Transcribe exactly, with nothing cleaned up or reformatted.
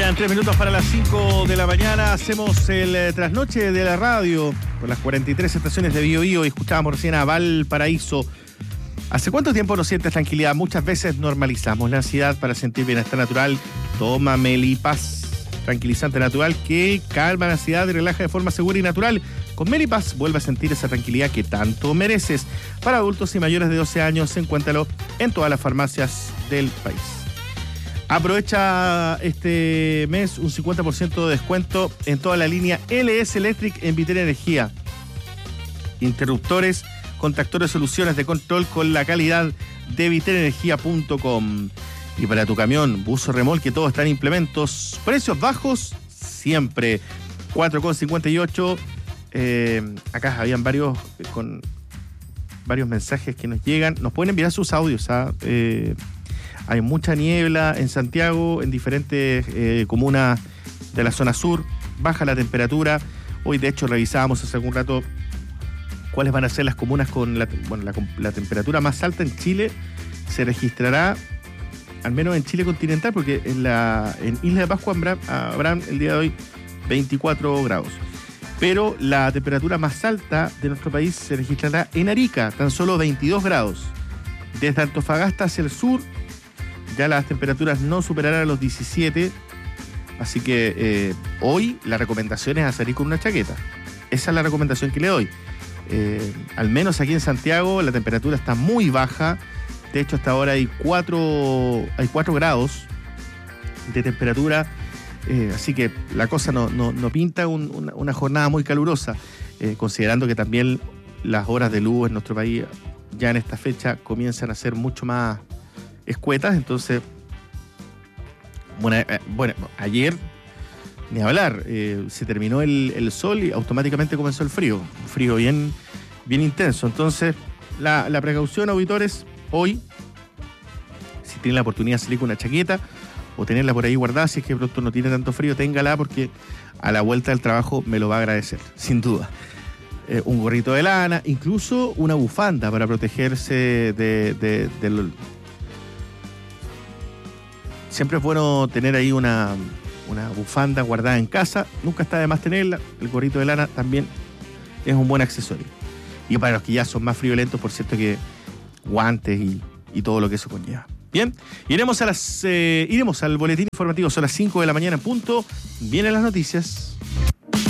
Quedan tres minutos para las cinco de la mañana. Hacemos el eh, trasnoche de la radio por las cuarenta y tres estaciones de Bio Bio y escuchábamos recién a Valparaíso. ¿Hace cuánto tiempo no sientes tranquilidad? Muchas veces normalizamos la ansiedad para sentir bienestar natural. Toma Melipaz, tranquilizante natural que calma la ansiedad y relaja de forma segura y natural. Con Melipaz vuelve a sentir esa tranquilidad que tanto mereces. Para adultos y mayores de doce años, encuéntralo en todas las farmacias del país. Aprovecha este mes un cincuenta por ciento de descuento en toda la línea L S Electric en Vitel Energía. Interruptores, contactores, soluciones de control con la calidad de vitel energía punto com. Y para tu camión, bus o remolque, todo está en implementos. Precios bajos siempre. cuatro con cincuenta y ocho. Eh, acá habían varios con varios mensajes que nos llegan. Nos pueden enviar sus audios. ¿ah? Eh, hay mucha niebla en Santiago, en diferentes eh, comunas de la zona sur. Baja la temperatura. Hoy, de hecho, revisábamos hace algún rato cuáles van a ser las comunas con la, bueno, la, la temperatura más alta en Chile. Se registrará, al menos en Chile continental, porque en, la, en Isla de Pascua habrá, habrán el día de hoy veinticuatro grados. Pero la temperatura más alta de nuestro país se registrará en Arica, tan solo veintidós grados. Desde Antofagasta hacia el sur, ya las temperaturas no superarán los diecisiete, así que eh, hoy la recomendación es salir con una chaqueta. Esa es la recomendación que le doy. Eh, al menos aquí en Santiago la temperatura está muy baja. De hecho, hasta ahora hay cuatro, hay cuatro grados de temperatura, eh, así que la cosa no, no, no pinta un, una, una jornada muy calurosa, eh, considerando que también las horas de luz en nuestro país ya en esta fecha comienzan a ser mucho más escuetas. Entonces, bueno, eh, bueno ayer, ni hablar, eh, se terminó el, el sol y automáticamente comenzó el frío, un frío bien, bien intenso. Entonces, la, la precaución, auditores, hoy, si tienen la oportunidad de salir con una chaqueta o tenerla por ahí guardada, si es que pronto no tiene tanto frío, téngala, porque a la vuelta del trabajo me lo va a agradecer, sin duda. Eh, un gorrito de lana, incluso una bufanda para protegerse de, de, de lo... Siempre es bueno tener ahí una, una bufanda guardada en casa, nunca está de más tenerla. El gorrito de lana también es un buen accesorio. Y para los que ya son más friolentos, por cierto, que guantes y, y todo lo que eso conlleva. Bien, iremos a las eh, iremos al boletín informativo. Son las cinco de la mañana en punto. Vienen las noticias.